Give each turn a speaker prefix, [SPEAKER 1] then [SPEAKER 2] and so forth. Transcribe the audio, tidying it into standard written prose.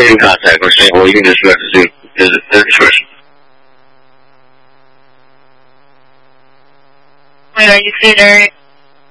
[SPEAKER 1] stay in contact or you can just message the description.
[SPEAKER 2] Wait, are you still there?